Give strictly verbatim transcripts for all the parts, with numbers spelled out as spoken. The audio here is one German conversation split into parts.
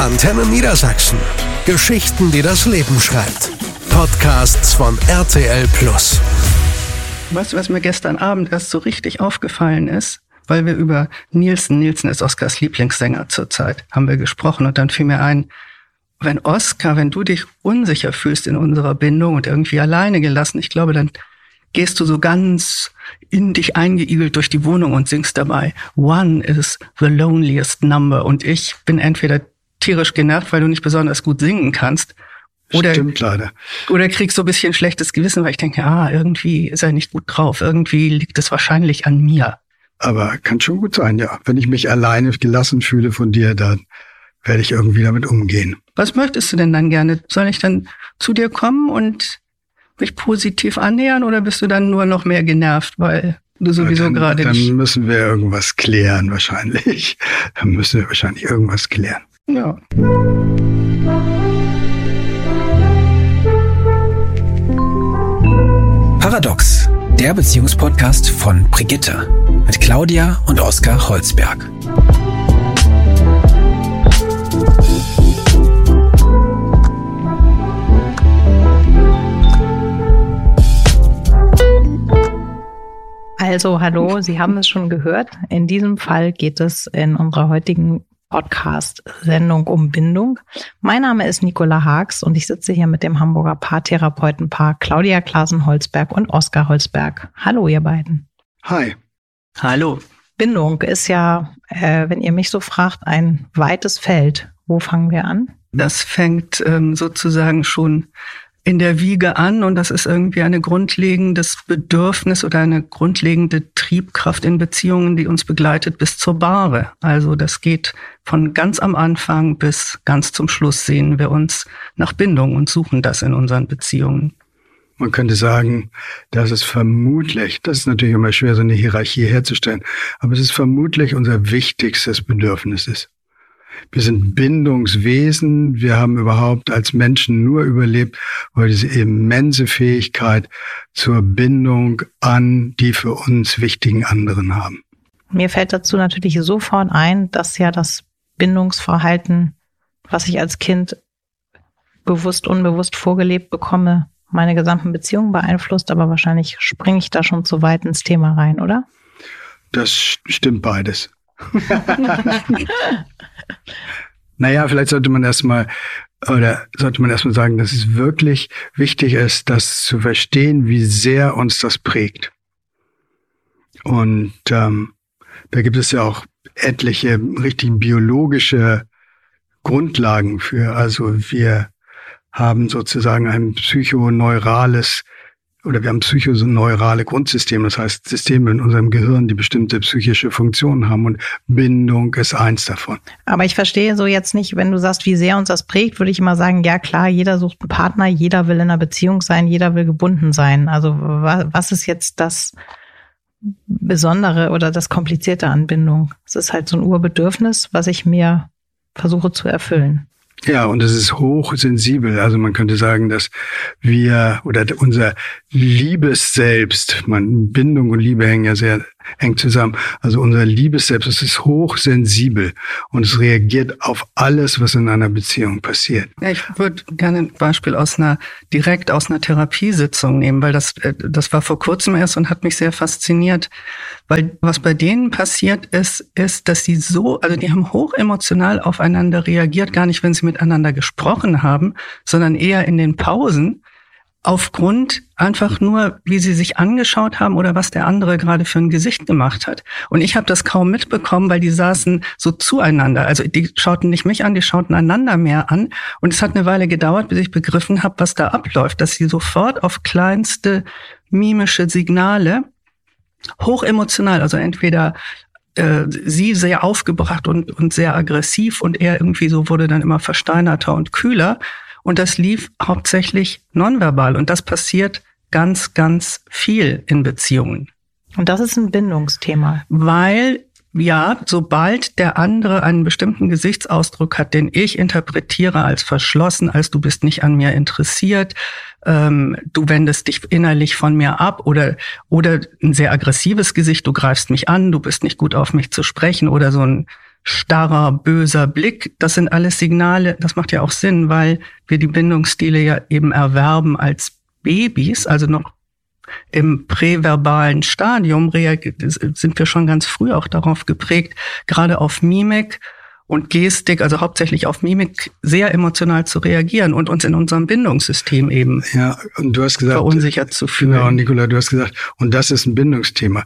Antenne Niedersachsen. Geschichten, die das Leben schreibt. Podcasts von R T L Plus. Weißt du, was mir gestern Abend erst so richtig aufgefallen ist? Weil wir über Nielsen, Nielsen ist Oskars Lieblingssänger zurzeit, haben wir gesprochen. Und dann fiel mir ein, wenn Oskar, wenn du dich unsicher fühlst in unserer Bindung und irgendwie alleine gelassen, ich glaube, dann gehst du so ganz in dich eingeigelt durch die Wohnung und singst dabei, One is the loneliest number. Und ich bin entweder tierisch genervt, weil du nicht besonders gut singen kannst. Oder, Stimmt leider. Oder kriegst so ein bisschen schlechtes Gewissen, weil ich denke, ah, irgendwie ist er nicht gut drauf. Irgendwie liegt es wahrscheinlich an mir. Aber kann schon gut sein, ja. Wenn ich mich alleine gelassen fühle von dir, dann werde ich irgendwie damit umgehen. Was möchtest du denn dann gerne? Soll ich dann zu dir kommen und mich positiv annähern oder bist du dann nur noch mehr genervt, weil du sowieso dann, gerade dann nicht... Dann müssen wir irgendwas klären wahrscheinlich. Dann müssen wir wahrscheinlich irgendwas klären. Ja. Paradox, der Beziehungspodcast von Brigitte mit Claudia und Oskar Holzberg. Also, hallo, Sie haben es schon gehört. In diesem Fall geht es in unserer heutigen Podcast-Sendung um Bindung. Mein Name ist Nicola Haags und ich sitze hier mit dem Hamburger Paartherapeutenpaar Claudia Klasen-Holzberg und Oskar Holzberg. Hallo, ihr beiden. Hi. Hallo. Bindung ist ja, äh, wenn ihr mich so fragt, ein weites Feld. Wo fangen wir an? Das fängt ähm, sozusagen schon in der Wiege an und das ist irgendwie ein grundlegendes Bedürfnis oder eine grundlegende Triebkraft in Beziehungen, die uns begleitet bis zur Bahre. Also das geht von ganz am Anfang bis ganz zum Schluss sehen wir uns nach Bindung und suchen das in unseren Beziehungen. Man könnte sagen, dass es vermutlich, das ist natürlich immer schwer, so eine Hierarchie herzustellen, aber es ist vermutlich unser wichtigstes Bedürfnis ist. Wir sind Bindungswesen. Wir haben überhaupt als Menschen nur überlebt, weil diese immense Fähigkeit zur Bindung an die für uns wichtigen anderen haben. Mir fällt dazu natürlich sofort ein, dass ja das Bindungsverhalten, was ich als Kind bewusst, unbewusst vorgelebt bekomme, meine gesamten Beziehungen beeinflusst. Aber wahrscheinlich springe ich da schon zu weit ins Thema rein, oder? Das stimmt beides. Naja, vielleicht sollte man erstmal oder sollte man erstmal sagen, dass es wirklich wichtig ist, das zu verstehen, wie sehr uns das prägt. Und ähm, da gibt es ja auch etliche richtig biologische Grundlagen für. Also wir haben sozusagen ein psychoneurales oder wir haben psychoneurale Grundsysteme, das heißt Systeme in unserem Gehirn, die bestimmte psychische Funktionen haben und Bindung ist eins davon. Aber ich verstehe so jetzt nicht, wenn du sagst, wie sehr uns das prägt, würde ich immer sagen, ja klar, jeder sucht einen Partner, jeder will in einer Beziehung sein, jeder will gebunden sein. Also was ist jetzt das Besondere oder das Komplizierte an Bindung? Es ist halt so ein Urbedürfnis, was ich mir versuche zu erfüllen. Ja, und es ist hochsensibel. Also man könnte sagen, dass wir oder unser Liebesselbst, man, Bindung und Liebe hängen ja sehr eng zusammen. Also unser Liebesselbst, es ist hochsensibel und es reagiert auf alles, was in einer Beziehung passiert. Ja, ich würde gerne ein Beispiel aus einer, direkt aus einer Therapiesitzung nehmen, weil das, das war vor kurzem erst und hat mich sehr fasziniert. Weil was bei denen passiert ist, ist, dass sie so, also die haben hochemotional aufeinander reagiert, gar nicht, wenn sie miteinander gesprochen haben, sondern eher in den Pausen, aufgrund einfach nur, wie sie sich angeschaut haben oder was der andere gerade für ein Gesicht gemacht hat. Und ich habe das kaum mitbekommen, weil die saßen so zueinander. Also die schauten nicht mich an, die schauten einander mehr an. Und es hat eine Weile gedauert, bis ich begriffen habe, was da abläuft, dass sie sofort auf kleinste mimische Signale hochemotional, also entweder äh, sie sehr aufgebracht und, und sehr aggressiv und er irgendwie so wurde dann immer versteinerter und kühler. Und das lief hauptsächlich nonverbal. Und das passiert ganz, ganz viel in Beziehungen. Und das ist ein Bindungsthema. Weil, ja, sobald der andere einen bestimmten Gesichtsausdruck hat, den ich interpretiere als verschlossen, als du bist nicht an mir interessiert, ähm, du wendest dich innerlich von mir ab oder oder ein sehr aggressives Gesicht, du greifst mich an, du bist nicht gut auf mich zu sprechen oder so ein starrer, böser Blick, das sind alles Signale, das macht ja auch Sinn, weil wir die Bindungsstile ja eben erwerben als Babys, also noch im präverbalen Stadium sind wir schon ganz früh auch darauf geprägt, gerade auf Mimik und Gestik, also hauptsächlich auf Mimik, sehr emotional zu reagieren und uns in unserem Bindungssystem eben ja, und du hast gesagt, verunsichert zu fühlen. Genau, Nicola, du hast gesagt, und das ist ein Bindungsthema.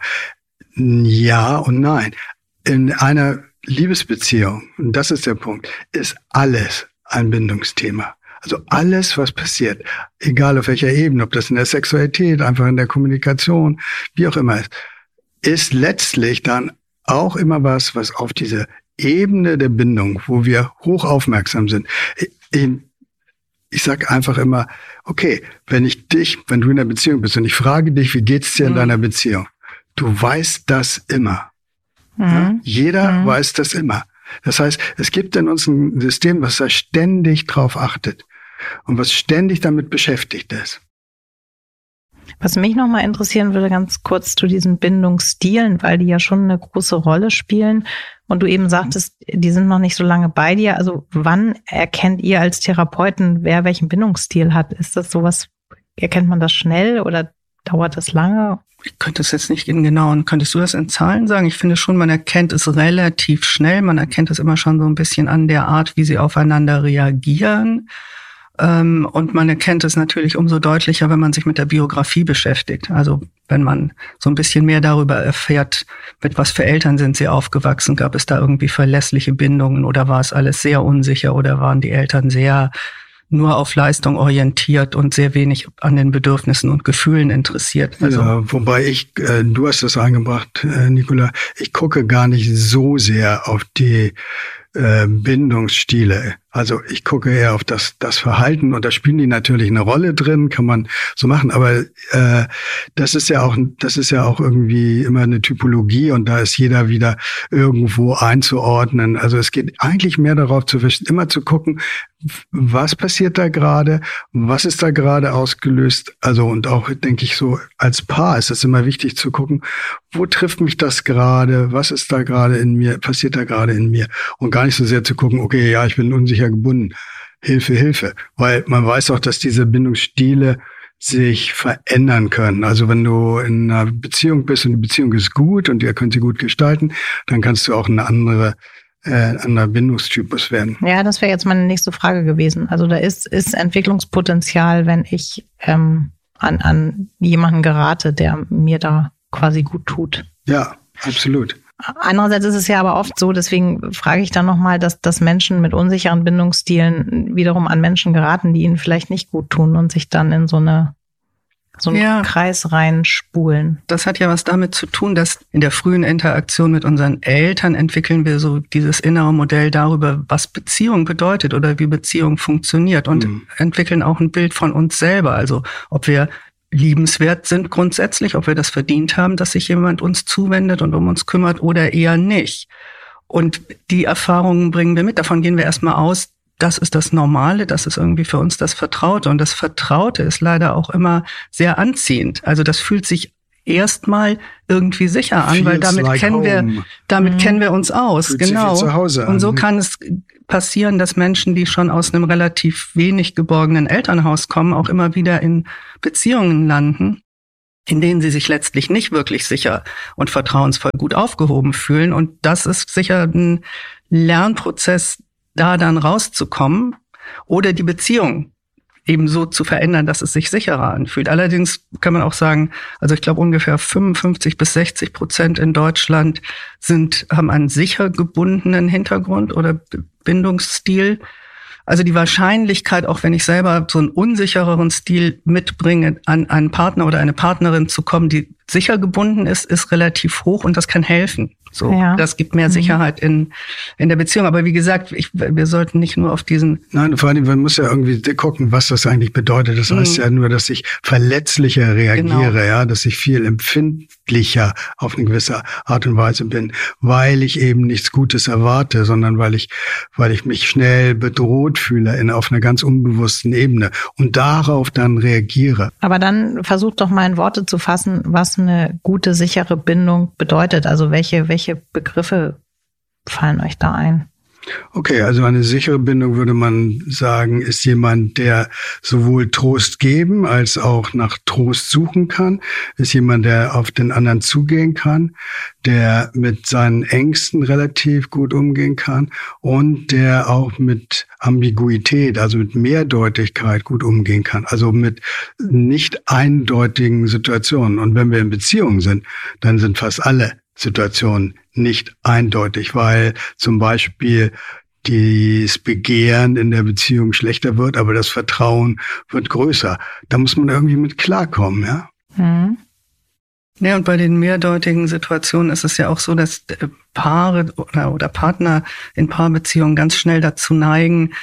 Ja und nein. In einer Liebesbeziehung, und das ist der Punkt, ist alles ein Bindungsthema. Also alles, was passiert, egal auf welcher Ebene, ob das in der Sexualität, einfach in der Kommunikation, wie auch immer ist, ist letztlich dann auch immer was, was auf diese Ebene der Bindung, wo wir hoch aufmerksam sind. Ich, ich sage einfach immer, okay, wenn ich dich, wenn du in einer Beziehung bist und ich frage dich, wie geht's dir in mhm. deiner Beziehung? Du weißt das immer. Mhm. Ja? Jeder mhm. weiß das immer. Das heißt, es gibt in uns ein System, was da ständig drauf achtet und was ständig damit beschäftigt ist. Was mich nochmal interessieren würde, ganz kurz zu diesen Bindungsstilen, weil die ja schon eine große Rolle spielen. Und du eben sagtest, die sind noch nicht so lange bei dir. Also wann erkennt ihr als Therapeuten, wer welchen Bindungsstil hat? Ist das sowas, erkennt man das schnell oder dauert das lange? Ich könnte es jetzt nicht in genauen, könntest du das in Zahlen sagen? Ich finde schon, man erkennt es relativ schnell. Man erkennt es immer schon so ein bisschen an der Art, wie sie aufeinander reagieren. Und man erkennt es natürlich umso deutlicher, wenn man sich mit der Biografie beschäftigt. Also wenn man so ein bisschen mehr darüber erfährt, mit was für Eltern sind sie aufgewachsen, gab es da irgendwie verlässliche Bindungen oder war es alles sehr unsicher oder waren die Eltern sehr nur auf Leistung orientiert und sehr wenig an den Bedürfnissen und Gefühlen interessiert. Also, ja, wobei ich, äh, du hast das eingebracht, äh, Nicola, ich gucke gar nicht so sehr auf die äh, Bindungsstile. Also ich gucke eher auf das das Verhalten und da spielen die natürlich eine Rolle drin, kann man so machen. Aber äh, das ist ja auch das ist ja auch irgendwie immer eine Typologie und da ist jeder wieder irgendwo einzuordnen. Also es geht eigentlich mehr darauf, zu immer zu gucken, was passiert da gerade, was ist da gerade ausgelöst. Also und auch denke ich so als Paar ist es immer wichtig zu gucken, wo trifft mich das gerade, was ist da gerade in mir, passiert da gerade in mir und gar nicht so sehr zu gucken, okay, ja, ich bin unsicher gebunden. Hilfe, Hilfe. Weil man weiß auch, dass diese Bindungsstile sich verändern können. Also wenn du in einer Beziehung bist und die Beziehung ist gut und ihr könnt sie gut gestalten, dann kannst du auch eine andere, äh, ein anderer Bindungstypus werden. Ja, das wäre jetzt meine nächste Frage gewesen. Also da ist, ist Entwicklungspotenzial, wenn ich ähm, an, an jemanden gerate, der mir da quasi gut tut. Ja, absolut. Andererseits ist es ja aber oft so, deswegen frage ich dann nochmal, dass, dass Menschen mit unsicheren Bindungsstilen wiederum an Menschen geraten, die ihnen vielleicht nicht gut tun und sich dann in so eine so einen ja. Kreis reinspulen. Das hat ja was damit zu tun, dass in der frühen Interaktion mit unseren Eltern entwickeln wir so dieses innere Modell darüber, was Beziehung bedeutet oder wie Beziehung funktioniert und mhm. entwickeln auch ein Bild von uns selber. Also ob wir liebenswert sind grundsätzlich, ob wir das verdient haben, dass sich jemand uns zuwendet und um uns kümmert oder eher nicht. Und die Erfahrungen bringen wir mit. Davon gehen wir erstmal aus, das ist das Normale, das ist irgendwie für uns das Vertraute. Und das Vertraute ist leider auch immer sehr anziehend. Also das fühlt sich erstmal irgendwie sicher an, Feels weil damit like kennen home. wir, damit mhm. kennen wir uns aus. Fühlt genau. Sich wie zu Hause an. Und so kann es passieren, dass Menschen, die schon aus einem relativ wenig geborgenen Elternhaus kommen, auch immer wieder in Beziehungen landen, in denen sie sich letztlich nicht wirklich sicher und vertrauensvoll gut aufgehoben fühlen. Und das ist sicher ein Lernprozess, da dann rauszukommen oder die Beziehung eben so zu verändern, dass es sich sicherer anfühlt. Allerdings kann man auch sagen, also ich glaube ungefähr fünfundfünfzig bis sechzig Prozent in Deutschland sind, haben einen sicher gebundenen Hintergrund oder Bindungsstil. Also die Wahrscheinlichkeit, auch wenn ich selber so einen unsichereren Stil mitbringe, an einen Partner oder eine Partnerin zu kommen, die sicher gebunden ist, ist relativ hoch und das kann helfen. So, ja. Das gibt mehr Sicherheit in in der Beziehung. Aber wie gesagt, ich, wir sollten nicht nur auf diesen... Nein, vor allem, man muss ja irgendwie gucken, was das eigentlich bedeutet. Das mhm. heißt ja nur, dass ich verletzlicher reagiere, genau. ja, dass ich viel empfindlicher auf eine gewisse Art und Weise bin, weil ich eben nichts Gutes erwarte, sondern weil ich weil ich mich schnell bedroht fühle in auf einer ganz unbewussten Ebene und darauf dann reagiere. Aber dann versuch doch mal in Worte zu fassen, was eine gute, sichere Bindung bedeutet. Also welche welche Welche Begriffe fallen euch da ein? Okay, also eine sichere Bindung würde man sagen, ist jemand, der sowohl Trost geben als auch nach Trost suchen kann, ist jemand, der auf den anderen zugehen kann, der mit seinen Ängsten relativ gut umgehen kann und der auch mit Ambiguität, also mit Mehrdeutigkeit gut umgehen kann, also mit nicht eindeutigen Situationen. Und wenn wir in Beziehungen sind, dann sind fast alle Situationen nicht eindeutig, weil zum Beispiel das Begehren in der Beziehung schlechter wird, aber das Vertrauen wird größer. Da muss man irgendwie mit klarkommen, ja. Mhm. Ja, und bei den mehrdeutigen Situationen ist es ja auch so, dass Paare oder, oder Partner in Paarbeziehungen ganz schnell dazu neigen,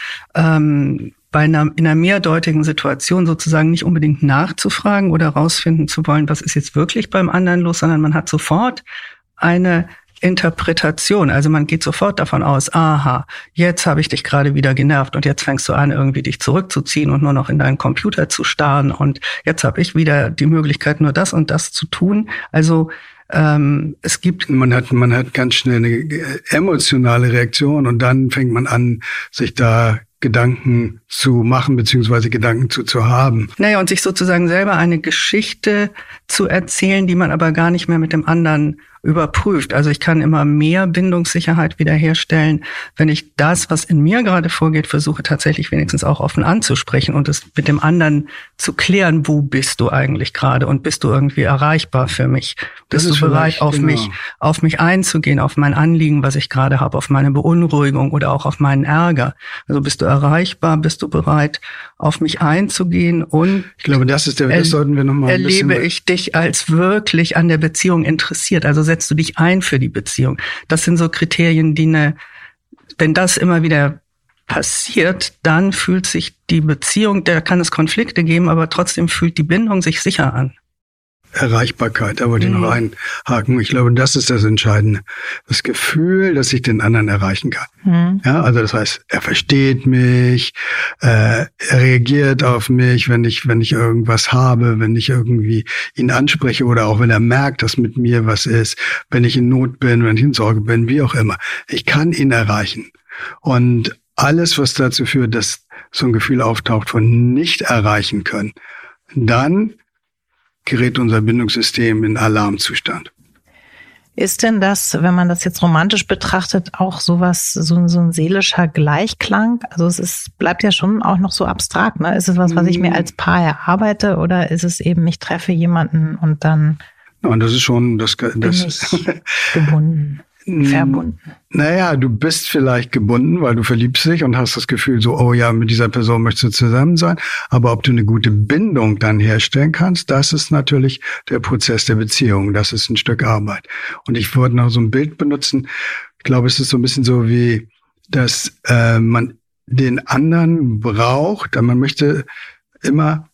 ähm, bei einer, in einer mehrdeutigen Situation sozusagen nicht unbedingt nachzufragen oder rausfinden zu wollen, was ist jetzt wirklich beim anderen los, sondern man hat sofort eine Interpretation. Also man geht sofort davon aus, aha, jetzt habe ich dich gerade wieder genervt und jetzt fängst du an, irgendwie dich zurückzuziehen und nur noch in deinen Computer zu starren und jetzt habe ich wieder die Möglichkeit, nur das und das zu tun. Also ähm, es gibt... Man hat, man hat ganz schnell eine emotionale Reaktion und dann fängt man an, sich da Gedanken zu machen, beziehungsweise Gedanken zu, zu haben. Naja, und sich sozusagen selber eine Geschichte zu erzählen, die man aber gar nicht mehr mit dem anderen überprüft. Also ich kann immer mehr Bindungssicherheit wiederherstellen, wenn ich das, was in mir gerade vorgeht, versuche tatsächlich wenigstens auch offen anzusprechen und es mit dem anderen zu klären, wo bist du eigentlich gerade und bist du irgendwie erreichbar für mich? Bist du bereit, auf genau. mich, auf mich einzugehen, auf mein Anliegen, was ich gerade habe, auf meine Beunruhigung oder auch auf meinen Ärger? Also bist du erreichbar, bist du bereit, auf mich einzugehen und ich glaube, das ist der, das sollten wir noch mal ein erlebe ich dich als wirklich an der Beziehung interessiert. Also setzt du dich ein für die Beziehung. Das sind so Kriterien, die eine, wenn das immer wieder passiert, dann fühlt sich die Beziehung, da kann es Konflikte geben, aber trotzdem fühlt die Bindung sich sicher an. Erreichbarkeit, da wollte ich noch einhaken. Ich glaube, das ist das Entscheidende. Das Gefühl, dass ich den anderen erreichen kann. Mhm. Ja, also das heißt, er versteht mich, äh, er reagiert auf mich, wenn ich, wenn ich irgendwas habe, wenn ich irgendwie ihn anspreche oder auch wenn er merkt, dass mit mir was ist, wenn ich in Not bin, wenn ich in Sorge bin, wie auch immer. Ich kann ihn erreichen. Und alles, was dazu führt, dass so ein Gefühl auftaucht von nicht erreichen können, dann gerät unser Bindungssystem in Alarmzustand. Ist denn das, wenn man das jetzt romantisch betrachtet, auch sowas, so, so ein seelischer Gleichklang? Also es ist, bleibt ja schon auch noch so abstrakt, ne? Ist es was, was ich mir als Paar erarbeite oder ist es eben, ich treffe jemanden und dann und das ist schon das, das bin ich gebunden? Verbunden. Naja, du bist vielleicht gebunden, weil du verliebst dich und hast das Gefühl so, oh ja, mit dieser Person möchtest du zusammen sein. Aber ob du eine gute Bindung dann herstellen kannst, das ist natürlich der Prozess der Beziehung. Das ist ein Stück Arbeit. Und ich wollte noch so ein Bild benutzen. Ich glaube, es ist so ein bisschen so wie, dass äh, man den anderen braucht. Man möchte immer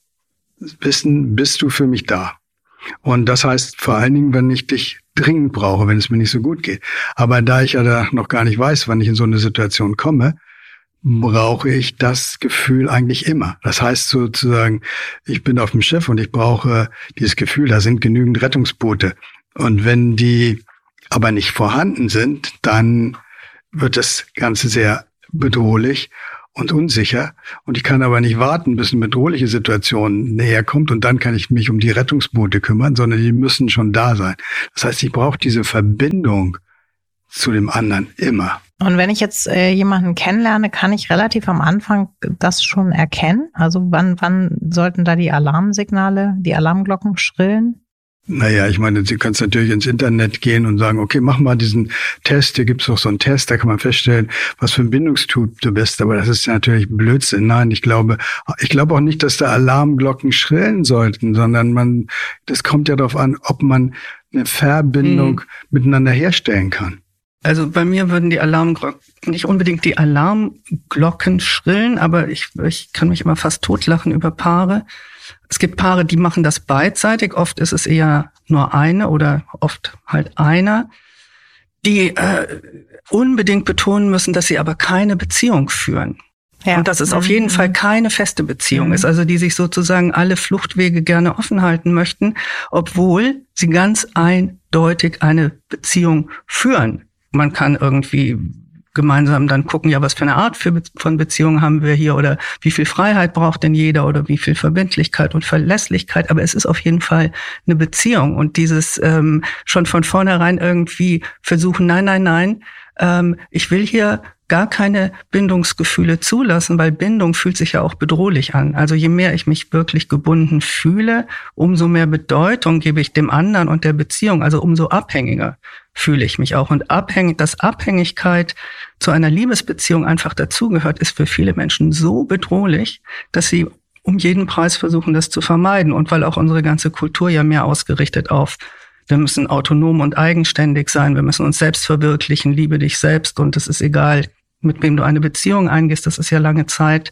wissen, bist du für mich da? Und das heißt vor allen Dingen, wenn ich dich dringend brauche, wenn es mir nicht so gut geht. Aber da ich ja da noch gar nicht weiß, wann ich in so eine Situation komme, brauche ich das Gefühl eigentlich immer. Das heißt sozusagen, ich bin auf dem Schiff und ich brauche dieses Gefühl, da sind genügend Rettungsboote. Und wenn die aber nicht vorhanden sind, dann wird das Ganze sehr bedrohlich und unsicher. Und ich kann aber nicht warten, bis eine bedrohliche Situation näher kommt und dann kann ich mich um die Rettungsboote kümmern, sondern die müssen schon da sein. Das heißt, ich brauche diese Verbindung zu dem anderen immer. Und wenn ich jetzt äh, jemanden kennenlerne, kann ich relativ am Anfang das schon erkennen? Also wann, wann sollten da die Alarmsignale, die Alarmglocken schrillen? Naja, ich meine, Sie können natürlich ins Internet gehen und sagen, okay, mach mal diesen Test, hier gibt's doch so einen Test, da kann man feststellen, was für ein Bindungstyp du bist, aber das ist natürlich Blödsinn. Nein, ich glaube, ich glaube auch nicht, dass da Alarmglocken schrillen sollten, sondern man, das kommt ja darauf an, ob man eine Verbindung hm. miteinander herstellen kann. Also bei mir würden die Alarmglocken, nicht unbedingt die Alarmglocken schrillen, aber ich, ich kann mich immer fast totlachen über Paare. Es gibt Paare, die machen das beidseitig. Oft ist es eher nur eine oder oft halt einer, die äh, unbedingt betonen müssen, dass sie aber keine Beziehung führen. Ja. Und dass es auf jeden mhm. Fall keine feste Beziehung mhm. ist. Also die sich sozusagen alle Fluchtwege gerne offen halten möchten, obwohl sie ganz eindeutig eine Beziehung führen Man kann irgendwie gemeinsam dann gucken, ja, was für eine Art für Be- von Beziehungen haben wir hier oder wie viel Freiheit braucht denn jeder oder wie viel Verbindlichkeit und Verlässlichkeit. Aber es ist auf jeden Fall eine Beziehung und dieses ähm, schon von vornherein irgendwie versuchen, nein, nein, nein, ähm, ich will hier gar keine Bindungsgefühle zulassen, weil Bindung fühlt sich ja auch bedrohlich an. Also je mehr ich mich wirklich gebunden fühle, umso mehr Bedeutung gebe ich dem anderen und der Beziehung, also umso abhängiger fühle ich mich auch. Und abhängig, dass Abhängigkeit zu einer Liebesbeziehung einfach dazugehört, ist für viele Menschen so bedrohlich, dass sie um jeden Preis versuchen, das zu vermeiden. Und weil auch unsere ganze Kultur ja mehr ausgerichtet auf wir müssen autonom und eigenständig sein, wir müssen uns selbst verwirklichen, liebe dich selbst und es ist egal, mit wem du eine Beziehung eingehst. Das ist ja lange Zeit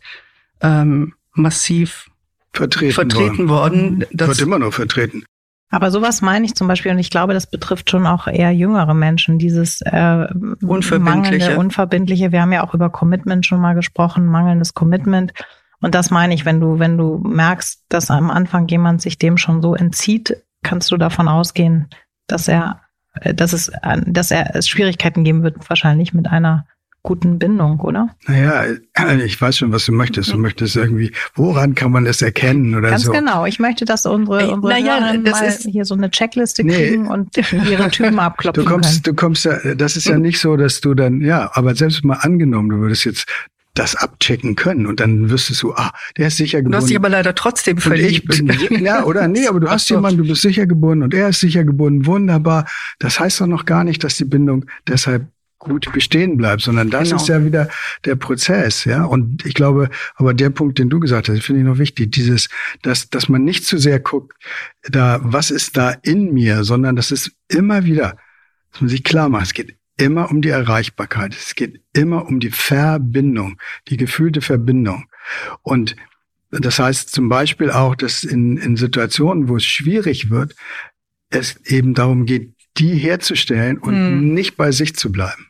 ähm, massiv vertreten, vertreten worden. worden. Das wird immer noch vertreten. Aber sowas meine ich zum Beispiel, und ich glaube, das betrifft schon auch eher jüngere Menschen, dieses äh, Unverbindliche. mangelnde, Unverbindliche. Wir haben ja auch über Commitment schon mal gesprochen, mangelndes Commitment. Und das meine ich, wenn du, wenn du merkst, dass am Anfang jemand sich dem schon so entzieht, kannst du davon ausgehen, dass er, dass es, dass er es Schwierigkeiten geben wird, wahrscheinlich mit einer guten Bindung, oder? Naja, ich weiß schon, was du möchtest. Du möchtest irgendwie, woran kann man das erkennen oder Ganz so? Ganz genau. Ich möchte, dass unsere, unsere naja, Hörerinnen das mal ist, hier so eine Checkliste nee, kriegen und ihre Typen abklopfen du kommst, können. Du kommst ja, das ist ja nicht so, dass du dann, ja, aber selbst mal angenommen, du würdest jetzt das abchecken können und dann wüsstest du, ah, der ist sicher gebunden. Du hast dich aber leider trotzdem verliebt. Und ich bin, ja, oder nee, aber du hast so. jemanden, du bist sicher gebunden und er ist sicher gebunden, wunderbar. Das heißt doch noch gar nicht, dass die Bindung deshalb gut bestehen bleibt, sondern das Genau. ist ja wieder der Prozess, ja. Und ich glaube, aber der Punkt, den du gesagt hast, finde ich noch wichtig, dieses, dass, dass man nicht zu sehr guckt, da, was ist da in mir, sondern das ist immer wieder, dass man sich klar macht, es geht immer um die Erreichbarkeit. Es geht immer um die Verbindung, die gefühlte Verbindung. Und das heißt zum Beispiel auch, dass in, in Situationen, wo es schwierig wird, es eben darum geht, die herzustellen und hm. nicht bei sich zu bleiben.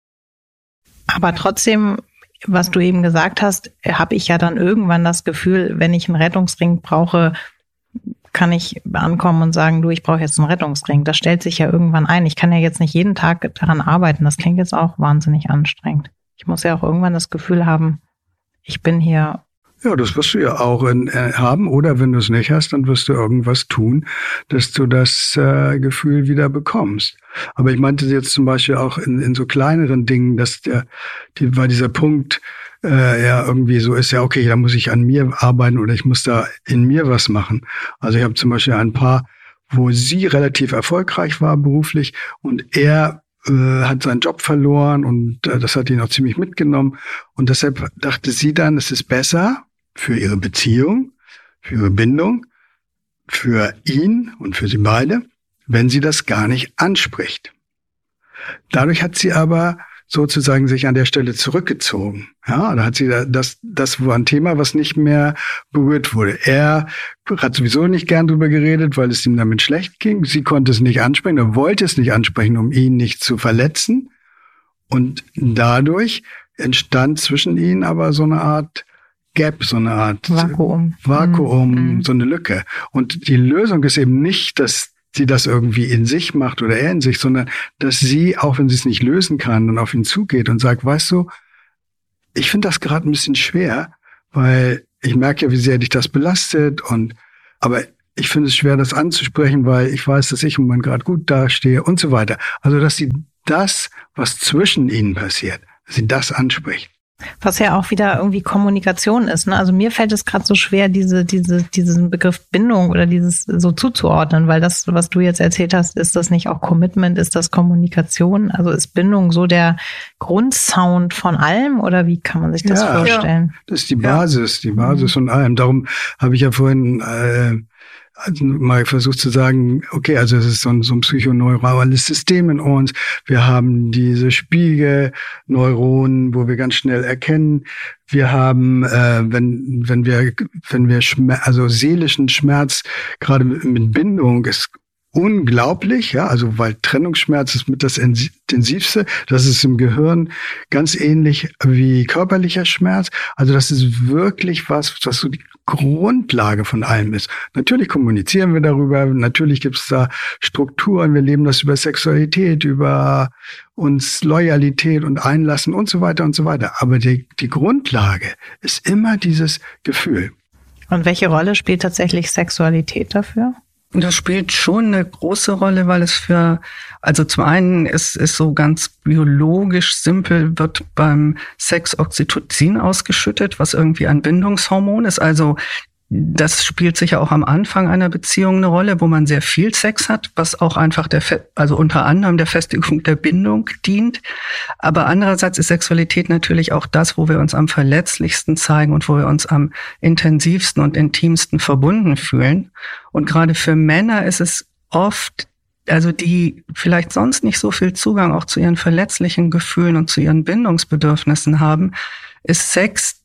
Aber trotzdem, was du eben gesagt hast, habe ich ja dann irgendwann das Gefühl, wenn ich einen Rettungsring brauche, kann ich ankommen und sagen, du, ich brauche jetzt einen Rettungsring. Das stellt sich ja irgendwann ein. Ich kann ja jetzt nicht jeden Tag daran arbeiten. Das klingt jetzt auch wahnsinnig anstrengend. Ich muss ja auch irgendwann das Gefühl haben, ich bin hier. Ja, das wirst du ja auch in, äh, haben. Oder wenn du es nicht hast, dann wirst du irgendwas tun, dass du das äh, Gefühl wieder bekommst. Aber ich meinte jetzt zum Beispiel auch in, in so kleineren Dingen, dass der, die, weil dieser Punkt äh, ja irgendwie so ist, ja okay, da muss ich an mir arbeiten oder ich muss da in mir was machen. Also ich habe zum Beispiel ein Paar, wo sie relativ erfolgreich war beruflich und er äh, hat seinen Job verloren und äh, das hat ihn auch ziemlich mitgenommen. Und deshalb dachte sie dann, es ist besser für ihre Beziehung, für ihre Bindung, für ihn und für sie beide, wenn sie das gar nicht anspricht. Dadurch hat sie aber sozusagen sich an der Stelle zurückgezogen. Ja, da hat sie das, das war ein Thema, was nicht mehr berührt wurde. Er hat sowieso nicht gern drüber geredet, weil es ihm damit schlecht ging. Sie konnte es nicht ansprechen, er wollte es nicht ansprechen, um ihn nicht zu verletzen. Und dadurch entstand zwischen ihnen aber so eine Art Gap, so eine Art Vakuum, Vakuum, mhm. so eine Lücke. Und die Lösung ist eben nicht, dass sie das irgendwie in sich macht oder er in sich, sondern dass sie, auch wenn sie es nicht lösen kann, dann auf ihn zugeht und sagt, weißt du, ich finde das gerade ein bisschen schwer, weil ich merke ja, wie sehr dich das belastet und aber ich finde es schwer, das anzusprechen, weil ich weiß, dass ich im Moment gerade gut dastehe und so weiter. Also, dass sie das, was zwischen ihnen passiert, dass sie das anspricht. Was ja auch wieder irgendwie Kommunikation ist, ne? Also mir fällt es gerade so schwer, diese, diese, diesen Begriff Bindung oder dieses so zuzuordnen, weil das, was du jetzt erzählt hast, ist das nicht auch Commitment, ist das Kommunikation? Also ist Bindung so der Grundsound von allem oder wie kann man sich das ja, vorstellen? Das ist die Basis, die Basis mhm. von allem. Darum habe ich ja vorhin äh, also mal versucht zu sagen, okay, also es ist so ein, so ein psychoneurales System in uns. Wir haben diese Spiegelneuronen, wo wir ganz schnell erkennen. Wir haben, äh, wenn wenn wir wenn wir Schmerz, also seelischen Schmerz, gerade mit, mit Bindung ist unglaublich, ja, also weil Trennungsschmerz ist mit das intensivste. Das ist im Gehirn ganz ähnlich wie körperlicher Schmerz. Also das ist wirklich was, was so die Grundlage von allem ist. Natürlich kommunizieren wir darüber, natürlich gibt es da Strukturen, wir leben das über Sexualität, über uns Loyalität und Einlassen und so weiter und so weiter. Aber die, die Grundlage ist immer dieses Gefühl. Und welche Rolle spielt tatsächlich Sexualität dafür? Das spielt schon eine große Rolle, weil es für, also zum einen ist, ist so ganz biologisch simpel, wird beim Sex Oxytocin ausgeschüttet, was irgendwie ein Bindungshormon ist. Also das spielt sicher auch am Anfang einer Beziehung eine Rolle, wo man sehr viel Sex hat, was auch einfach der, also unter anderem der Festigung der Bindung dient. Aber andererseits ist Sexualität natürlich auch das, wo wir uns am verletzlichsten zeigen und wo wir uns am intensivsten und intimsten verbunden fühlen. Und gerade für Männer ist es oft, also die vielleicht sonst nicht so viel Zugang auch zu ihren verletzlichen Gefühlen und zu ihren Bindungsbedürfnissen haben, ist Sex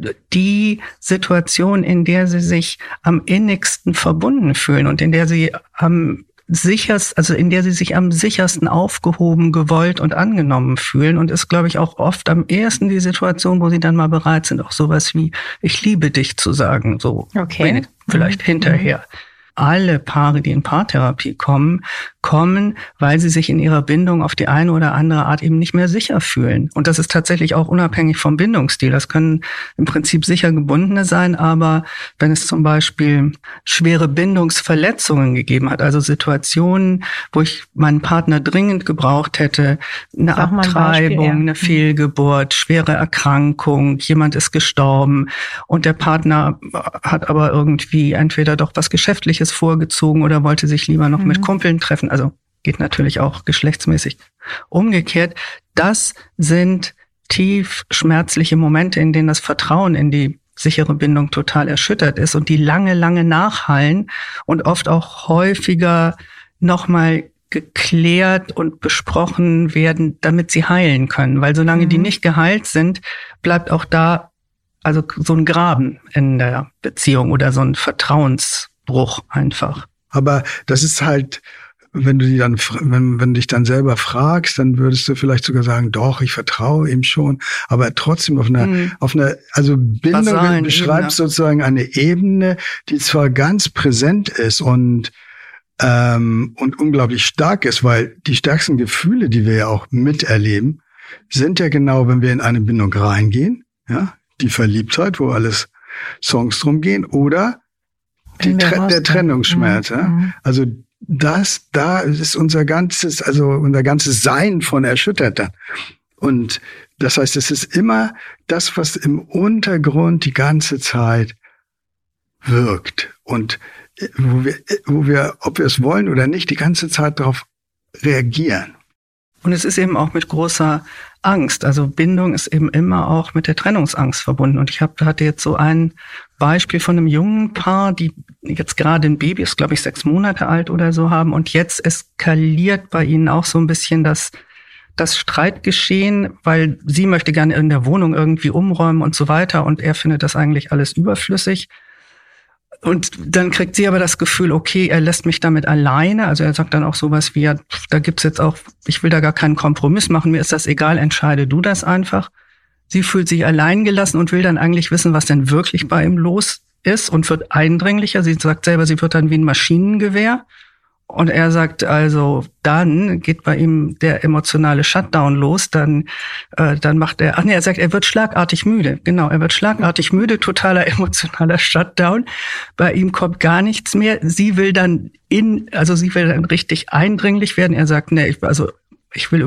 die Situation, in der sie sich am innigsten verbunden fühlen und in der sie am sichersten, also in der sie sich am sichersten aufgehoben, gewollt und angenommen fühlen, und ist, glaube ich, auch oft am ehesten die Situation, wo sie dann mal bereit sind, auch sowas wie "Ich liebe dich" zu sagen, so okay. Vielleicht mhm. hinterher. Alle Paare, die in Paartherapie kommen, kommen, weil sie sich in ihrer Bindung auf die eine oder andere Art eben nicht mehr sicher fühlen. Und das ist tatsächlich auch unabhängig vom Bindungsstil. Das können im Prinzip sicher Gebundene sein, aber wenn es zum Beispiel schwere Bindungsverletzungen gegeben hat, also Situationen, wo ich meinen Partner dringend gebraucht hätte, eine Sag mal ein Abtreibung, Beispiel, ja. eine Fehlgeburt, schwere Erkrankung, jemand ist gestorben und der Partner hat aber irgendwie entweder doch was Geschäftliches vorgezogen oder wollte sich lieber noch mhm. mit Kumpeln treffen. Also geht natürlich auch geschlechtsmäßig umgekehrt. Das sind tief schmerzliche Momente, in denen das Vertrauen in die sichere Bindung total erschüttert ist und die lange, lange nachhallen und oft auch häufiger nochmal geklärt und besprochen werden, damit sie heilen können. Weil solange mhm. die nicht geheilt sind, bleibt auch da also so ein Graben in der Beziehung oder so ein Vertrauensbruch einfach. Aber das ist halt, wenn du die dann, wenn, wenn du dich dann selber fragst, dann würdest du vielleicht sogar sagen, doch, ich vertraue ihm schon, aber trotzdem auf einer, mhm. auf einer, also Bindung beschreibst sozusagen eine Ebene, die zwar ganz präsent ist und, ähm, und unglaublich stark ist, weil die stärksten Gefühle, die wir ja auch miterleben, sind ja genau, wenn wir in eine Bindung reingehen, ja, die Verliebtheit, wo alles Songs drum gehen, oder die, der Trennungsschmerz. Mhm. Ja? Also das, da ist unser ganzes, also unser ganzes Sein von erschüttert dann. Und das heißt, es ist immer das, was im Untergrund die ganze Zeit wirkt und wo wir, wo wir, ob wir es wollen oder nicht, die ganze Zeit darauf reagieren. Und es ist eben auch mit großer Angst. Also Bindung ist eben immer auch mit der Trennungsangst verbunden. Und ich hab, hatte jetzt so ein Beispiel von einem jungen Paar, die jetzt gerade ein Baby ist, glaube ich, sechs Monate alt oder so haben. Und jetzt eskaliert bei ihnen auch so ein bisschen das, das Streitgeschehen, weil sie möchte gerne in der Wohnung irgendwie umräumen und so weiter. Und er findet das eigentlich alles überflüssig. Und dann kriegt sie aber das Gefühl, okay, er lässt mich damit alleine. Also er sagt dann auch sowas wie, ja, da gibt's jetzt auch, ich will da gar keinen Kompromiss machen, mir ist das egal, entscheide du das einfach. Sie fühlt sich allein gelassen und will dann eigentlich wissen, was denn wirklich bei ihm los ist und wird eindringlicher. Sie sagt selber, sie wird dann wie ein Maschinengewehr. Und er sagt also, dann geht bei ihm der emotionale Shutdown los, dann äh, dann macht er, ach nee, er sagt, er wird schlagartig müde. Genau, er wird schlagartig müde, totaler emotionaler Shutdown. Bei ihm kommt gar nichts mehr. Sie will dann in, also sie will dann richtig eindringlich werden. Er sagt, nee, ich, also ich will